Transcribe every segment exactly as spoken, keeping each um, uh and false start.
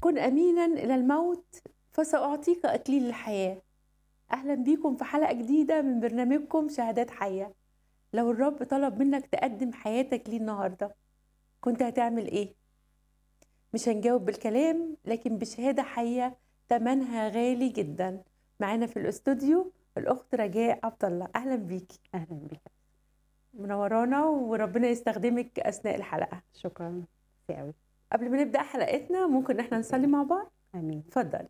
كن أمينا إلى الموت فسأعطيك أكليل الحياة. أهلا بيكم في حلقة جديدة من برنامجكم شهادات حية. لو الرب طلب منك تقدم حياتك ليه النهاردة كنت هتعمل إيه؟ مش هنجاوب بالكلام لكن بشهادة حية تمنها غالي جدا. معانا في الاستوديو الأخت رجاء عبد الله. أهلا بيكي. اهلا بك. منورانا وربنا يستخدمك أثناء الحلقة. شكرا كتير قوي. قبل ما نبدأ حلقتنا ممكن احنا نصلي مع بعض؟ امين. اتفضلي.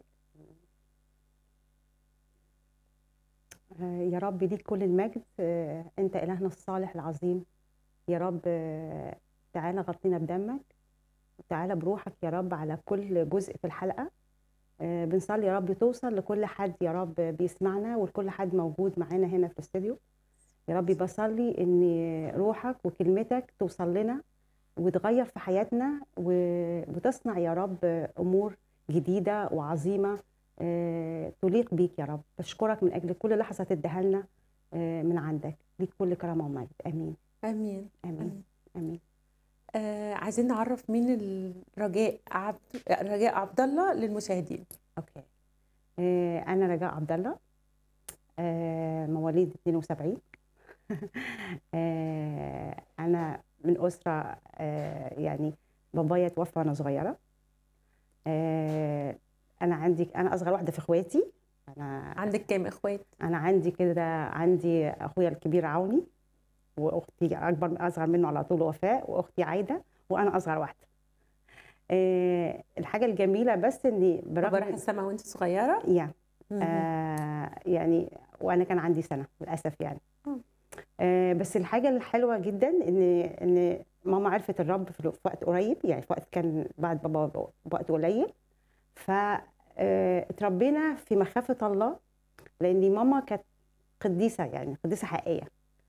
آه يا رب ليك كل المجد. آه انت الهنا الصالح العظيم يا رب. آه تعالى غطينا بدمك وتعالى بروحك يا رب على كل جزء في الحلقه. آه بنصلي يا رب توصل لكل حد يا رب بيسمعنا ولكل حد موجود معانا هنا في الاستوديو. يا رب بصلي ان روحك وكلمتك توصل لنا وتغير في حياتنا وتصنع يا رب امور جديده وعظيمه آه، تليق بيك يا رب. بشكرك من اجل كل لحظه تديها لنا آه، من عندك. ليك كل كرامه ومجد. امين امين امين امين. آه عايزين نعرف مين الرجاء عبد رجاء عبد الله للمشاهدين. اوكي. آه، انا رجاء عبد الله. آه، مواليد اتنين وسبعين. آه، انا من اسره آه، يعني بابايا توفى وانا صغيره. آه، انا عندي انا اصغر واحده في اخواتي. انا عندك كام اخوات؟ انا عندي كده عندي اخويا الكبير عوني واختي اكبر اصغر منه على طول وفاء واختي عايده وانا اصغر واحده. أه الحاجه الجميله بس اني بابا راح برغم السما وانت صغيره؟ يعني أه يعني وانا كان عندي سنه للاسف يعني. أه بس الحاجه الحلوه جدا ان ان ماما عرفت الرب في وقت قريب، يعني في وقت كان بعد بابا بوقت قليل. ف آه، اتربينا في مخافه الله لان ماما كانت قديسه، يعني قديسه حقيقيه.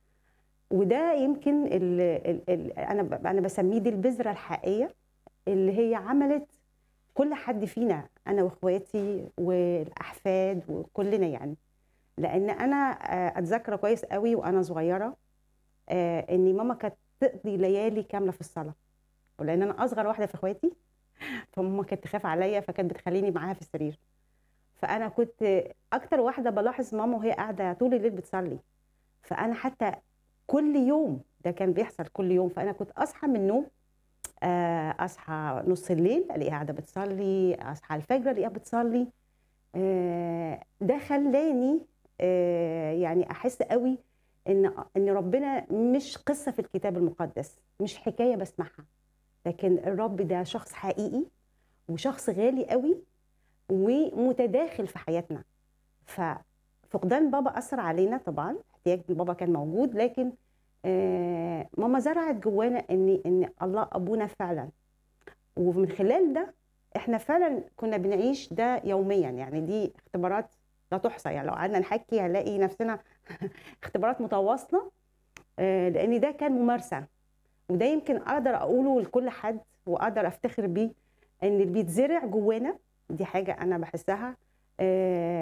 وده يمكن ال ال ال انا ب- انا بسميه دي البذره الحقيقيه اللي هي عملت كل حد فينا، انا واخواتي والاحفاد وكلنا يعني. لان انا آه، اتذكر كويس قوي وانا صغيره آه، ان ماما كانت تقضي ليالي كامله في الصلاه، ولان انا اصغر واحده في اخواتي فماما كانت تخاف عليا فكانت بتخليني معاها في السرير. فانا كنت اكتر واحده بلاحظ ماما وهي قاعده طول الليل بتصلي. فانا حتى كل يوم ده كان بيحصل كل يوم، فانا كنت اصحى من النوم آه، اصحى نص الليل الاقيها قاعده بتصلي، اصحى الفجر الاقيها بتصلي. آه، ده خلاني آه، يعني احس قوي ان ان ربنا مش قصه في الكتاب المقدس، مش حكايه بسمعها، لكن الرب ده شخص حقيقي وشخص غالي قوي ومتداخل في حياتنا. ففقدان بابا اثر علينا طبعا، احتياج بابا كان موجود، لكن آه، ماما زرعت جوانا ان ان الله ابونا فعلا. ومن خلال ده احنا فعلا كنا بنعيش ده يوميا، يعني دي اختبارات لا تحصى، يعني لو قعدنا نحكي هنلاقي نفسنا اختبارات متواصله. آه، لان ده كان ممارسه، وده يمكن اقدر اقوله لكل حد واقدر افتخر بيه ان اللي بيتزرع جوانا دي حاجه انا بحسها. آه،